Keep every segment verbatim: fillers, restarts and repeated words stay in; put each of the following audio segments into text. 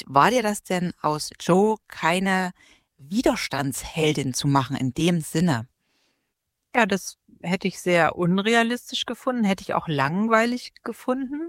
wichtig war dir das denn, aus Jo keine Widerstandsheldin zu machen in dem Sinne? Ja, das hätte ich sehr unrealistisch gefunden, hätte ich auch langweilig gefunden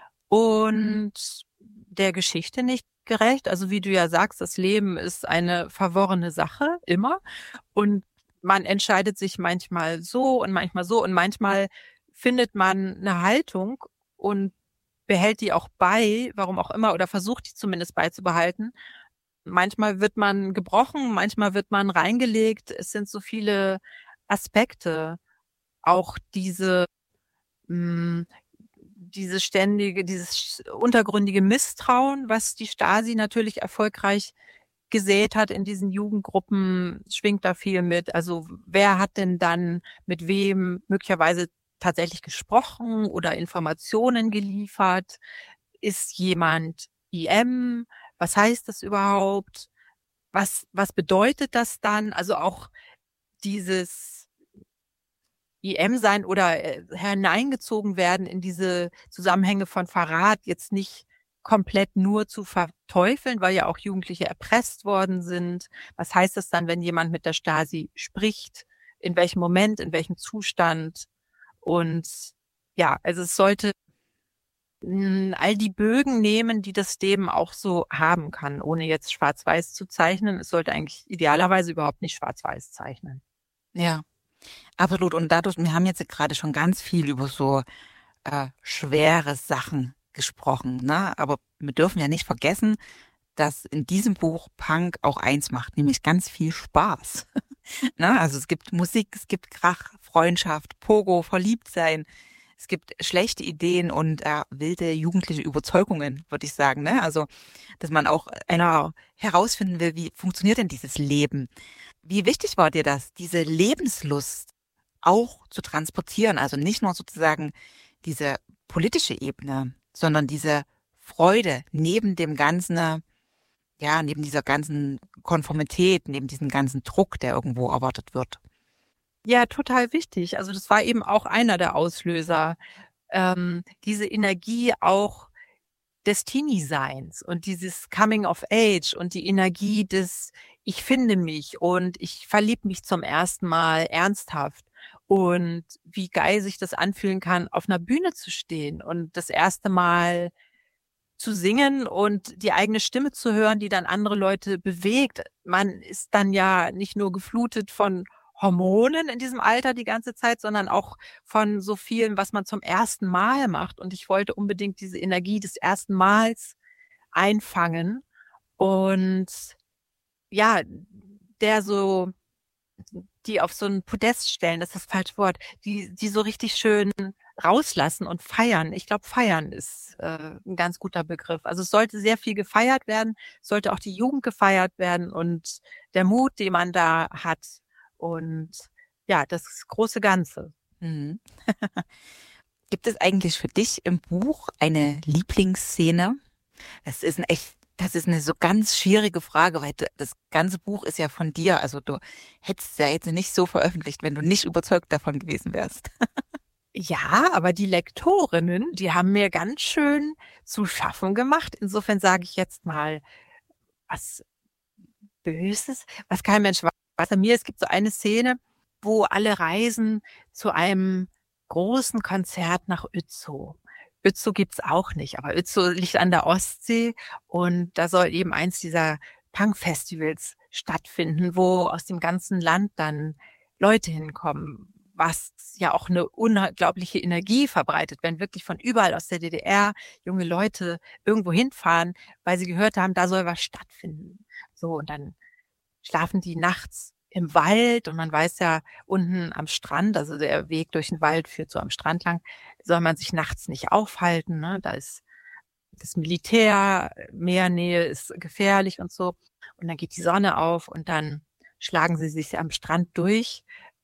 und der Geschichte nicht gerecht. Also wie du ja sagst, das Leben ist eine verworrene Sache, immer. Und man entscheidet sich manchmal so und manchmal so und manchmal findet man eine Haltung und behält die auch bei, warum auch immer, oder versucht die zumindest beizubehalten. Manchmal wird man gebrochen, manchmal wird man reingelegt. Es sind so viele Aspekte. Auch diese, mh, diese ständige, dieses untergründige Misstrauen, was die Stasi natürlich erfolgreich gesät hat in diesen Jugendgruppen, schwingt da viel mit. Also wer hat denn dann mit wem möglicherweise tatsächlich gesprochen oder Informationen geliefert? Ist jemand I M? Was heißt das überhaupt? Was, was bedeutet das dann? Also auch dieses I M sein oder äh, hineingezogen werden in diese Zusammenhänge von Verrat, jetzt nicht komplett nur zu verteufeln, weil ja auch Jugendliche erpresst worden sind. Was heißt das dann, wenn jemand mit der Stasi spricht? In welchem Moment, in welchem Zustand? Und ja, also es sollte mh, all die Bögen nehmen, die das Leben auch so haben kann, ohne jetzt schwarz-weiß zu zeichnen. Es sollte eigentlich idealerweise überhaupt nicht schwarz-weiß zeichnen. Ja, absolut. Und dadurch, wir haben jetzt gerade schon ganz viel über so äh, schwere Sachen gesprochen, ne? Aber wir dürfen ja nicht vergessen, dass in diesem Buch Punk auch eins macht, nämlich ganz viel Spaß. Ne? Also es gibt Musik, es gibt Krach, Freundschaft, Pogo, Verliebtsein. Es gibt schlechte Ideen und äh, wilde jugendliche Überzeugungen, würde ich sagen. Ne? Also, dass man auch einer herausfinden will, wie funktioniert denn dieses Leben? Wie wichtig war dir das, diese Lebenslust auch zu transportieren? Also nicht nur sozusagen diese politische Ebene, sondern diese Freude neben dem ganzen, ja, neben dieser ganzen Konformität, neben diesem ganzen Druck, der irgendwo erwartet wird. Ja, total wichtig. Also das war eben auch einer der Auslöser, ähm, diese Energie auch des Teenie-Seins und dieses Coming of Age und die Energie des Ich finde mich und ich verliebe mich zum ersten Mal ernsthaft und wie geil sich das anfühlen kann, auf einer Bühne zu stehen und das erste Mal zu singen und die eigene Stimme zu hören, die dann andere Leute bewegt. Man ist dann ja nicht nur geflutet von Hormonen in diesem Alter die ganze Zeit, sondern auch von so vielen, was man zum ersten Mal macht. Und ich wollte unbedingt diese Energie des ersten Mals einfangen und ja, der so, die auf so ein Podest stellen, das ist das falsche Wort, die, die so richtig schön rauslassen und feiern. Ich glaube, feiern ist äh, ein ganz guter Begriff. Also es sollte sehr viel gefeiert werden, es sollte auch die Jugend gefeiert werden und der Mut, den man da hat und ja, das große Ganze. Mhm. Gibt es eigentlich für dich im Buch eine Lieblingsszene? Das ist ein echt, das ist eine so ganz schwierige Frage, weil du- das ganze Buch ist ja von dir. Also du hättest es ja jetzt nicht so veröffentlicht, wenn du nicht überzeugt davon gewesen wärst. Ja, aber die Lektorinnen, die haben mir ganz schön zu schaffen gemacht. Insofern sage ich jetzt mal was Böses, was kein Mensch weiß. Bei mir, es gibt so eine Szene, wo alle reisen zu einem großen Konzert nach Ötzow. Ötzow gibt's auch nicht, aber Ötzow liegt an der Ostsee und da soll eben eins dieser Punk-Festivals stattfinden, wo aus dem ganzen Land dann Leute hinkommen, was ja auch eine unglaubliche Energie verbreitet, wenn wirklich von überall aus der D D R junge Leute irgendwo hinfahren, weil sie gehört haben, da soll was stattfinden. So, und dann schlafen die nachts im Wald und man weiß ja, unten am Strand, also der Weg durch den Wald führt so am Strand lang, soll man sich nachts nicht aufhalten, ne? Da ist das Militär, Meernähe ist gefährlich und so. Und dann geht die Sonne auf und dann schlagen sie sich am Strand durch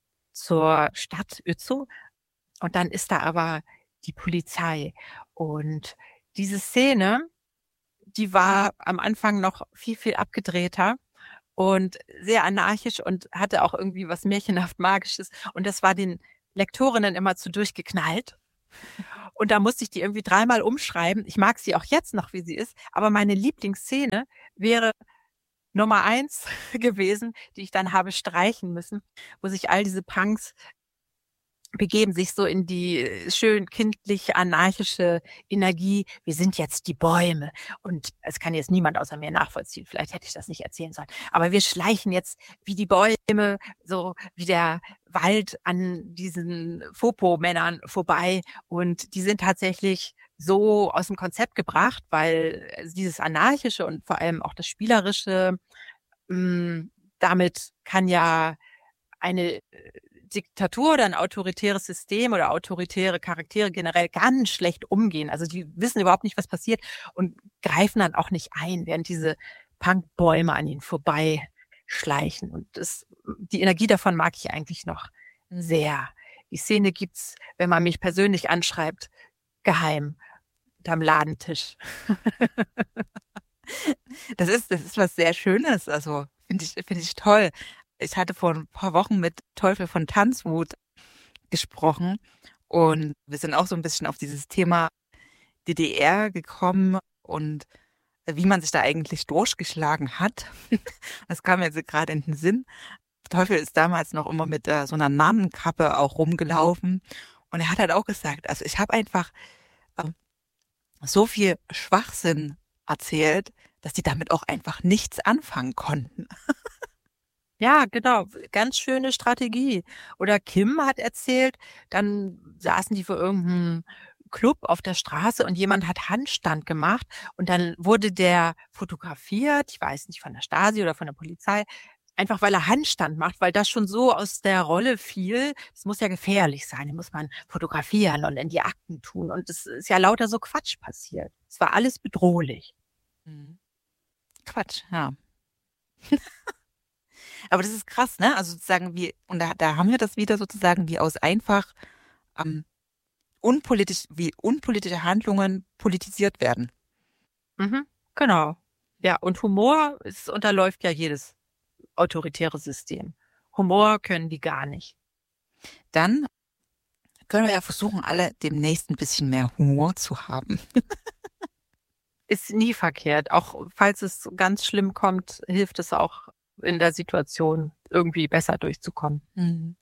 zur Stadt Ötzow und dann ist da aber die Polizei. Und diese Szene, die war am Anfang noch viel, viel abgedrehter und sehr anarchisch und hatte auch irgendwie was märchenhaft Magisches. Und das war den Lektorinnen immer zu durchgeknallt. Und da musste ich die irgendwie dreimal umschreiben. Ich mag sie auch jetzt noch, wie sie ist, aber meine Lieblingsszene wäre Nummer eins gewesen, die ich dann habe streichen müssen, wo sich all diese Punks begeben sich so in die äh, schön kindlich anarchische Energie. Wir sind jetzt die Bäume. Und es kann jetzt niemand außer mir nachvollziehen. Vielleicht hätte ich das nicht erzählen sollen. Aber wir schleichen jetzt wie die Bäume, so wie der Wald an diesen Fopo-Männern vorbei. Und die sind tatsächlich so aus dem Konzept gebracht, weil dieses Anarchische und vor allem auch das Spielerische, mh, damit kann ja eine Diktatur oder ein autoritäres System oder autoritäre Charaktere generell ganz schlecht umgehen. Also die wissen überhaupt nicht, was passiert und greifen dann auch nicht ein, während diese Punkbäume an ihnen vorbeischleichen. Und das, die Energie davon mag ich eigentlich noch sehr. Die Szene gibt's, wenn man mich persönlich anschreibt, geheim unterm Ladentisch. Das ist, das ist was sehr Schönes. Also finde ich, finde ich toll. Ich hatte vor ein paar Wochen mit Teufel von Tanzwut gesprochen und wir sind auch so ein bisschen auf dieses Thema D D R gekommen und wie man sich da eigentlich durchgeschlagen hat. Das kam mir jetzt gerade in den Sinn. Teufel ist damals noch immer mit äh, so einer Namenkappe auch rumgelaufen und er hat halt auch gesagt, also ich habe einfach äh, so viel Schwachsinn erzählt, dass die damit auch einfach nichts anfangen konnten. Ja, genau. Ganz schöne Strategie. Oder Kim hat erzählt, dann saßen die vor irgendeinem Club auf der Straße und jemand hat Handstand gemacht und dann wurde der fotografiert, ich weiß nicht, von der Stasi oder von der Polizei, einfach weil er Handstand macht, weil das schon so aus der Rolle fiel. Das muss ja gefährlich sein, den muss man fotografieren und in die Akten tun. Und es ist ja lauter so Quatsch passiert. Es war alles bedrohlich. Mhm. Quatsch, ja. Aber das ist krass, ne? Also sozusagen wie, und da, da haben wir das wieder sozusagen, wie aus einfach ähm, unpolitisch, wie unpolitische Handlungen politisiert werden. Mhm, genau. Ja, und Humor, es unterläuft ja jedes autoritäre System. Humor können die gar nicht. Dann können wir ja versuchen, alle demnächst ein bisschen mehr Humor zu haben. Ist nie verkehrt. Auch falls es ganz schlimm kommt, hilft es auch in der Situation irgendwie besser durchzukommen. Mhm.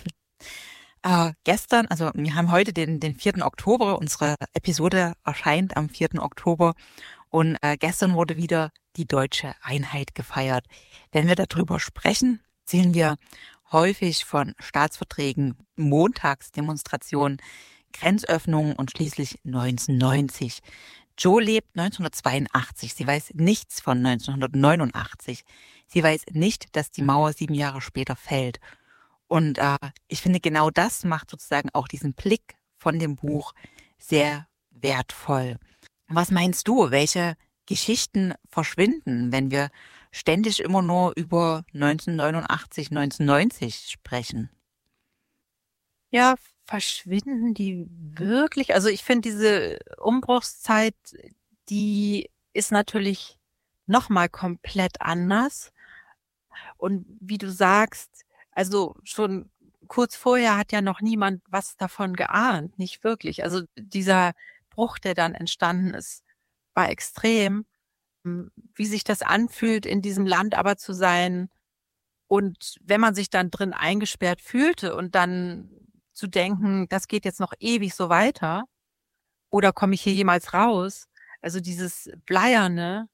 äh, gestern, also wir haben heute den, den vierten Oktober, unsere Episode erscheint am vierten Oktober und äh, gestern wurde wieder die deutsche Einheit gefeiert. Wenn wir darüber sprechen, zählen wir häufig von Staatsverträgen, Montagsdemonstrationen, Grenzöffnungen und schließlich neunzehnhundertneunzig. Jo lebt neunzehnhundertzweiundachtzig. Sie weiß nichts von neunzehnhundertneunundachtzig. Sie weiß nicht, dass die Mauer sieben Jahre später fällt. Und äh, ich finde, genau das macht sozusagen auch diesen Blick von dem Buch sehr wertvoll. Was meinst du, welche Geschichten verschwinden, wenn wir ständig immer nur über neunzehnhundertneunundachtzig, neunzehnhundertneunzig sprechen? Ja, verschwinden die wirklich? Also ich finde diese Umbruchszeit, die ist natürlich nochmal komplett anders. Und wie du sagst, also schon kurz vorher hat ja noch niemand was davon geahnt, nicht wirklich. Also dieser Bruch, der dann entstanden ist, war extrem. Wie sich das anfühlt, in diesem Land aber zu sein. Und wenn man sich dann drin eingesperrt fühlte und dann zu denken, das geht jetzt noch ewig so weiter, oder komme ich hier jemals raus? Also dieses Bleierne,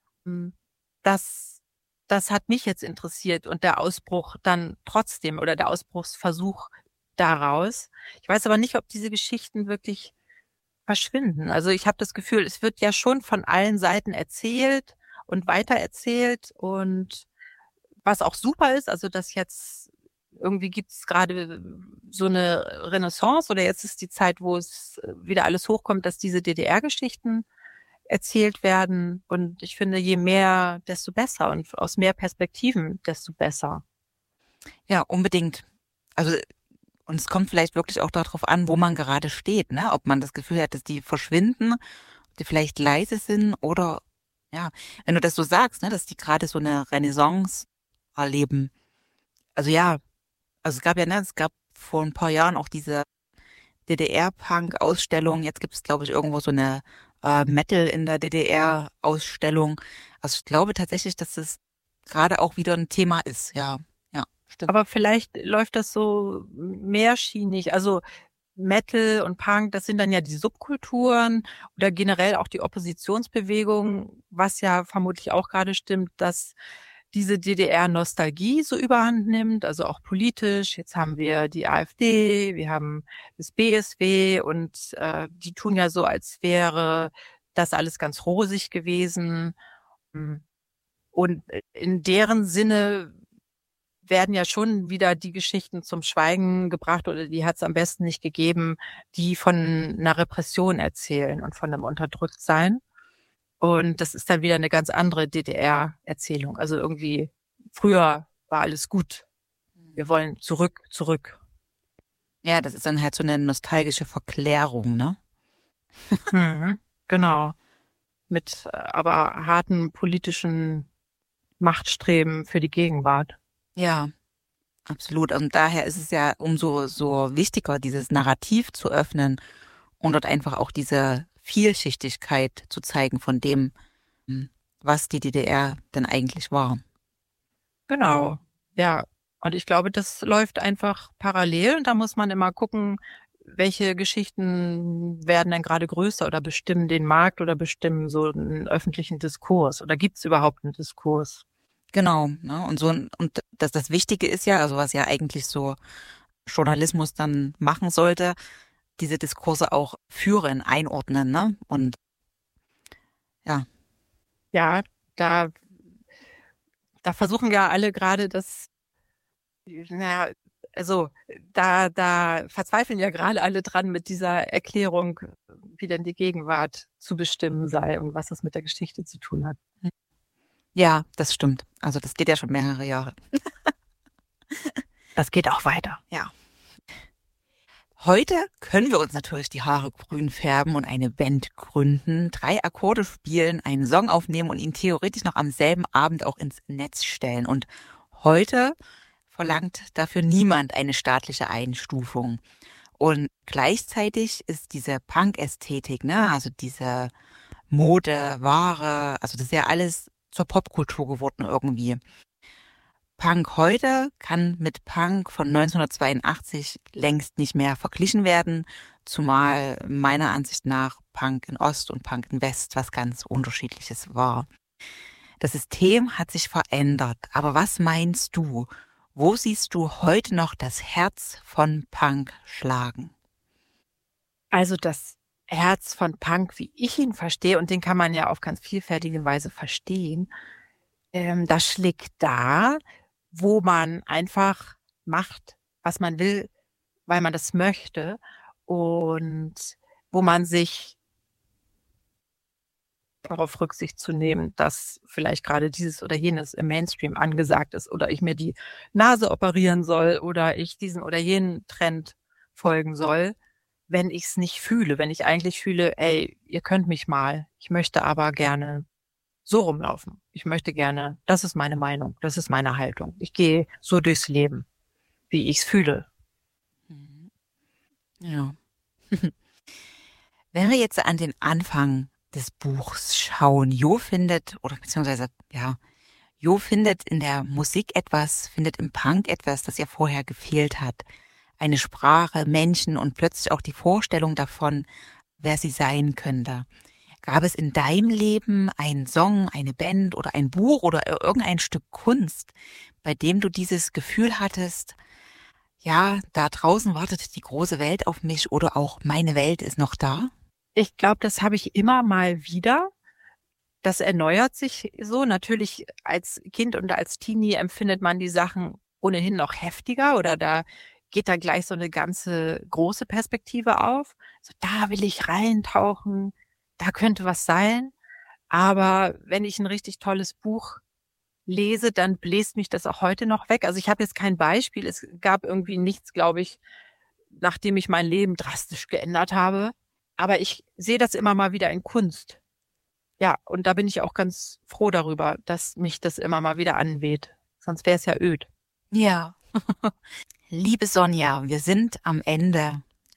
das, das hat mich jetzt interessiert und der Ausbruch dann trotzdem oder der Ausbruchsversuch daraus. Ich weiß aber nicht, ob diese Geschichten wirklich verschwinden. Also ich habe das Gefühl, es wird ja schon von allen Seiten erzählt und weitererzählt und was auch super ist, also dass jetzt irgendwie gibt es gerade so eine Renaissance oder jetzt ist die Zeit, wo es wieder alles hochkommt, dass diese D D R-Geschichten erzählt werden und ich finde, je mehr, desto besser und aus mehr Perspektiven, desto besser. Ja, unbedingt. Also und es kommt vielleicht wirklich auch darauf an, wo man gerade steht, ne? Ob man das Gefühl hat, dass die verschwinden, ob die vielleicht leise sind oder ja, wenn du das so sagst, ne, dass die gerade so eine Renaissance erleben. Also ja, also es gab ja, ne, es gab vor ein paar Jahren auch diese D D R-Punk-Ausstellung. Jetzt gibt es, glaube ich, irgendwo so eine äh, Metal in der D D R-Ausstellung. Also ich glaube tatsächlich, dass das gerade auch wieder ein Thema ist. Ja, ja, stimmt. Aber vielleicht läuft das so mehrschienig. Also Metal und Punk, das sind dann ja die Subkulturen oder generell auch die Oppositionsbewegung, was ja vermutlich auch gerade stimmt, dass diese D D R-Nostalgie so überhand nimmt, also auch politisch. Jetzt haben wir die AfD, wir haben das B S W und äh, die tun ja so, als wäre das alles ganz rosig gewesen. Und in deren Sinne werden ja schon wieder die Geschichten zum Schweigen gebracht oder die hat es am besten nicht gegeben, die von einer Repression erzählen und von einem Unterdrücktsein. Und das ist dann wieder eine ganz andere D D R-Erzählung. Also irgendwie, früher war alles gut. Wir wollen zurück, zurück. Ja, das ist dann halt so eine nostalgische Verklärung, ne? Mhm, genau. Mit äh, aber harten politischen Machtstreben für die Gegenwart. Ja, absolut. Und daher ist es ja umso so wichtiger, dieses Narrativ zu öffnen und dort einfach auch diese Vielschichtigkeit zu zeigen von dem, hm, was die D D R denn eigentlich war. Genau. Ja. Und ich glaube, das läuft einfach parallel und da muss man immer gucken, welche Geschichten werden denn gerade größer oder bestimmen den Markt oder bestimmen so einen öffentlichen Diskurs oder gibt es überhaupt einen Diskurs? Genau, ne? Und so ein- und das das Wichtige ist ja, also was ja eigentlich so Journalismus dann machen sollte, diese Diskurse auch führen, einordnen, ne? Und ja, Ja, da, da versuchen ja alle gerade das, naja, also da, da verzweifeln ja gerade alle dran mit dieser Erklärung, wie denn die Gegenwart zu bestimmen sei und was das mit der Geschichte zu tun hat. ja, das stimmt. Also das geht ja schon mehrere Jahre. Das geht auch weiter. Ja. Heute können wir uns natürlich die Haare grün färben und eine Band gründen, drei Akkorde spielen, einen Song aufnehmen und ihn theoretisch noch am selben Abend auch ins Netz stellen. Und heute verlangt dafür niemand eine staatliche Einstufung. Und gleichzeitig ist diese Punk-Ästhetik, ne, also diese Mode, Ware, also das ist ja alles zur Popkultur geworden irgendwie. Punk heute kann mit Punk von neunzehnhundertzweiundachtzig längst nicht mehr verglichen werden, zumal meiner Ansicht nach Punk in Ost und Punk in West was ganz Unterschiedliches war. Das System hat sich verändert, aber was meinst du? Wo siehst du heute noch das Herz von Punk schlagen? Also das Herz von Punk, wie ich ihn verstehe, und den kann man ja auf ganz vielfältige Weise verstehen, ähm, das schlägt da, wo man einfach macht, was man will, weil man das möchte und wo man sich darauf Rücksicht zu nehmen, dass vielleicht gerade dieses oder jenes im Mainstream angesagt ist oder ich mir die Nase operieren soll oder ich diesen oder jenen Trend folgen soll, wenn ich es nicht fühle, wenn ich eigentlich fühle, ey, ihr könnt mich mal, ich möchte aber gerne so rumlaufen. Ich möchte gerne, das ist meine Meinung, das ist meine Haltung. Ich gehe so durchs Leben, wie ich es fühle. Mhm. Ja. Wenn wir jetzt an den Anfang des Buchs schauen, Jo findet, oder beziehungsweise, ja, Jo findet in der Musik etwas, findet im Punk etwas, das ihr vorher gefehlt hat. Eine Sprache, Menschen und plötzlich auch die Vorstellung davon, wer sie sein könnte. Gab es in deinem Leben einen Song, eine Band oder ein Buch oder irgendein Stück Kunst, bei dem du dieses Gefühl hattest, ja, da draußen wartet die große Welt auf mich oder auch meine Welt ist noch da? Ich glaube, das habe ich immer mal wieder. Das erneuert sich so. Natürlich als Kind und als Teenie empfindet man die Sachen ohnehin noch heftiger oder da geht da gleich so eine ganze große Perspektive auf. So, da will ich reintauchen, da könnte was sein. Aber wenn ich ein richtig tolles Buch lese, dann bläst mich das auch heute noch weg. Also ich habe jetzt kein Beispiel. Es gab irgendwie nichts, glaube ich, nachdem ich mein Leben drastisch geändert habe. Aber ich sehe das immer mal wieder in Kunst. Ja, und da bin ich auch ganz froh darüber, dass mich das immer mal wieder anweht. Sonst wäre es ja öd. Ja. Liebe Sonja, wir sind am Ende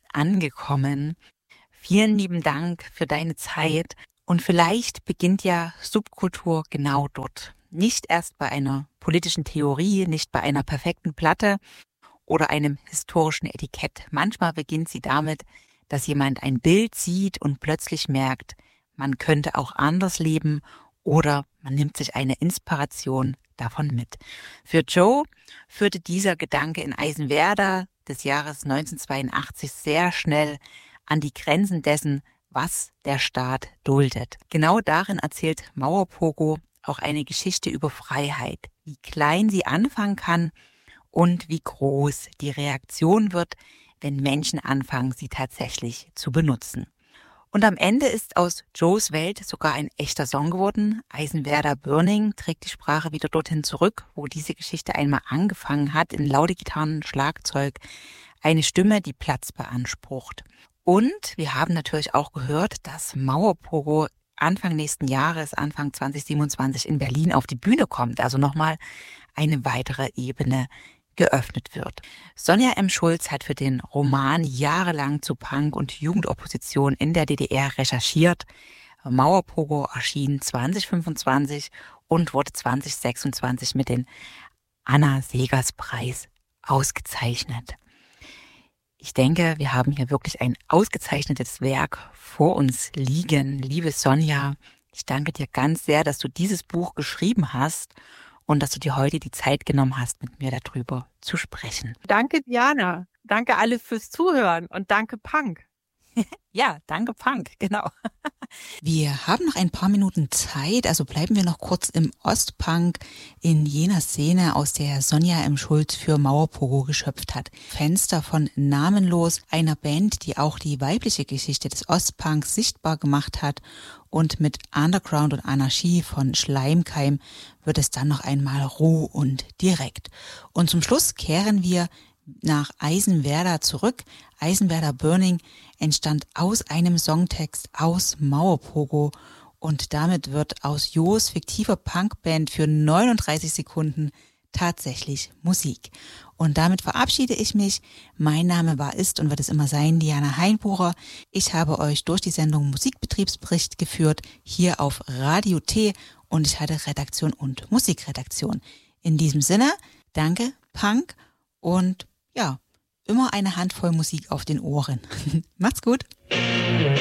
angekommen. Vielen lieben Dank für deine Zeit. Und vielleicht beginnt ja Subkultur genau dort. Nicht erst bei einer politischen Theorie, nicht bei einer perfekten Platte oder einem historischen Etikett. Manchmal beginnt sie damit, dass jemand ein Bild sieht und plötzlich merkt, man könnte auch anders leben oder man nimmt sich eine Inspiration davon mit. Für Joe führte dieser Gedanke in Eisenwerder des Jahres neunzehnhundertzweiundachtzig sehr schnell an die Grenzen dessen, was der Staat duldet. Genau darin erzählt Mauerpogo auch eine Geschichte über Freiheit, wie klein sie anfangen kann und wie groß die Reaktion wird, wenn Menschen anfangen, sie tatsächlich zu benutzen. Und am Ende ist aus Joes Welt sogar ein echter Song geworden. Eisenwerder Burning trägt die Sprache wieder dorthin zurück, wo diese Geschichte einmal angefangen hat, in laute Gitarren, Schlagzeug, eine Stimme, die Platz beansprucht. Und wir haben natürlich auch gehört, dass Mauerpogo Anfang nächsten Jahres, Anfang zwanzig siebenundzwanzig in Berlin auf die Bühne kommt. Also nochmal eine weitere Ebene geöffnet wird. Sonja M. Schulz hat für den Roman jahrelang zu Punk- und Jugendopposition in der D D R recherchiert. Mauerpogo erschien zwanzig fünfundzwanzig und wurde zwanzig sechsundzwanzig mit dem Anna-Segers-Preis ausgezeichnet. Ich denke, wir haben hier wirklich ein ausgezeichnetes Werk vor uns liegen. Liebe Sonja, ich danke dir ganz sehr, dass du dieses Buch geschrieben hast und dass du dir heute die Zeit genommen hast, mit mir darüber zu sprechen. Danke, Diana. Danke alle fürs Zuhören und danke, Punk. Ja, danke, Punk, genau. Wir haben noch ein paar Minuten Zeit, also bleiben wir noch kurz im Ostpunk, in jener Szene, aus der Sonja M. Schulz für Mauerpogo geschöpft hat. Fenster von Namenlos, einer Band, die auch die weibliche Geschichte des Ostpunks sichtbar gemacht hat, und mit Underground und Anarchie von Schleimkeim wird es dann noch einmal roh und direkt. Und zum Schluss kehren wir nach Eisenwerder zurück. Eisenwerder Burning entstand aus einem Songtext aus Mauerpogo und damit wird aus Jos fiktiver Punkband für neununddreißig Sekunden tatsächlich Musik. Und damit verabschiede ich mich. Mein Name war, ist und wird es immer sein, Diana Heinbucher. Ich habe euch durch die Sendung Musikbetriebsbericht geführt, hier auf Radio T, und ich hatte Redaktion und Musikredaktion. In diesem Sinne, danke, Punk, und ja, immer eine Handvoll Musik auf den Ohren. Macht's gut.